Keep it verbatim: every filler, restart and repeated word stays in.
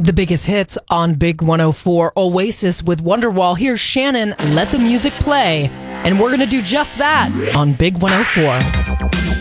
The biggest hits on Big one oh four. Oasis with Wonderwall. Here's Shannon, Let the Music Play. And we're going to do just that on Big one oh four.